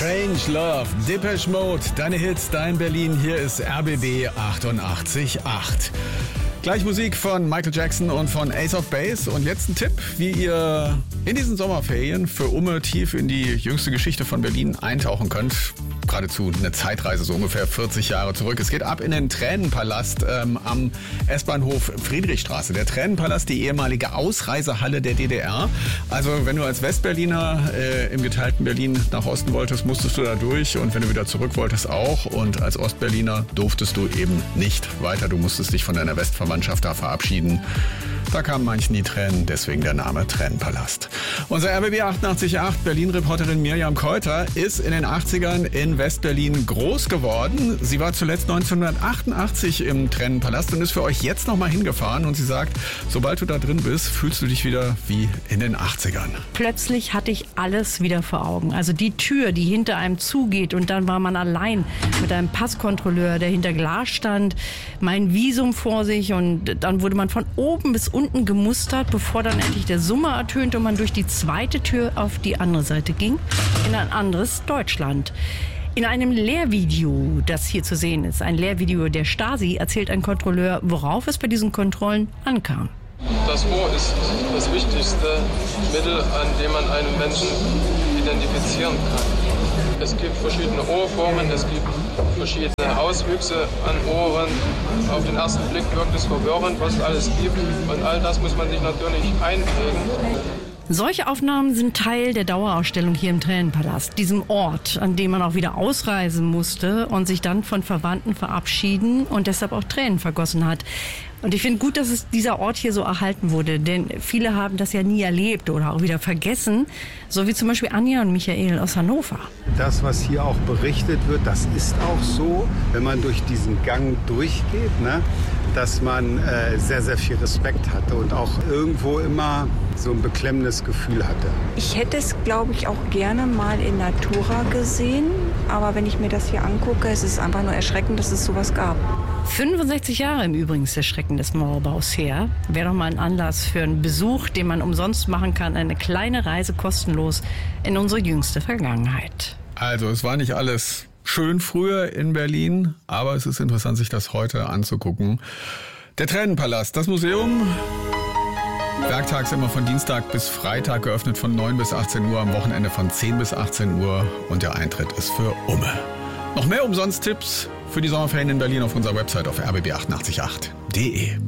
Strange Love, Depeche Mode, deine Hits, dein Berlin, hier ist RBB 88.8. Gleich Musik von Michael Jackson und von Ace of Base. Und jetzt ein Tipp, wie ihr in diesen Sommerferien für Umme tief in die jüngste Geschichte von Berlin eintauchen könnt. Geradezu eine Zeitreise, so ungefähr 40 Jahre zurück. Es geht ab in den Tränenpalast am S-Bahnhof Friedrichstraße. Der Tränenpalast, die ehemalige Ausreisehalle der DDR. Also wenn du als Westberliner im geteilten Berlin nach Osten wolltest, musstest du da durch. Und wenn du wieder zurück wolltest auch. Und als Ostberliner durftest du eben nicht weiter. Du musstest dich von deiner Westverwandtschaft da verabschieden. Da kamen manchen die Tränen, deswegen der Name Tränenpalast. Unser RBB 88.8 Berlin-Reporterin Mirjam Keuter ist in den 80ern in Westberlin groß geworden. Sie war zuletzt 1988 im Tränenpalast und ist für euch jetzt nochmal hingefahren. Und sie sagt, sobald du da drin bist, fühlst du dich wieder wie in den 80ern. Plötzlich hatte ich alles wieder vor Augen. Also die Tür, die hinter einem zugeht und dann war man allein mit einem Passkontrolleur, der hinter Glas stand, mein Visum vor sich und dann wurde man von oben bis unten gemustert, bevor dann endlich der Summer ertönte und man durch die zweite Tür auf die andere Seite ging, in ein anderes Deutschland. In einem Lehrvideo, das hier zu sehen ist, ein Lehrvideo der Stasi, erzählt ein Kontrolleur, worauf es bei diesen Kontrollen ankam. Das Ohr ist das wichtigste Mittel, an dem man einen Menschen identifizieren kann. Es gibt verschiedene Ohrformen, es gibt verschiedene Auswüchse an Ohren. Auf den ersten Blick wirkt es verwirrend, was es alles gibt. Und all das muss man sich natürlich einprägen. Solche Aufnahmen sind Teil der Dauerausstellung hier im Tränenpalast, diesem Ort, an dem man auch wieder ausreisen musste und sich dann von Verwandten verabschieden und deshalb auch Tränen vergossen hat. Und ich finde gut, dass dieser Ort hier so erhalten wurde, denn viele haben das ja nie erlebt oder auch wieder vergessen, so wie zum Beispiel Anja und Michael aus Hannover. Das, was hier auch berichtet wird, das ist auch so, wenn man durch diesen Gang durchgeht, ne, dass man sehr, sehr viel Respekt hatte und auch irgendwo immer so ein beklemmendes Gefühl hatte. Ich hätte es, glaube ich, auch gerne mal in Natura gesehen, aber wenn ich mir das hier angucke, es ist einfach nur erschreckend, dass es sowas gab. 65 Jahre im Übrigen ist der Schrecken des Mauerbaus her. Wäre doch mal ein Anlass für einen Besuch, den man umsonst machen kann. Eine kleine Reise kostenlos in unsere jüngste Vergangenheit. Also es war nicht alles schön früher in Berlin, aber es ist interessant, sich das heute anzugucken. Der Tränenpalast, das Museum, werktags immer von Dienstag bis Freitag geöffnet von 9 bis 18 Uhr, am Wochenende von 10 bis 18 Uhr und der Eintritt ist für Umme. Noch mehr Umsonst-Tipps für die Sommerferien in Berlin auf unserer Website auf rbb888.de.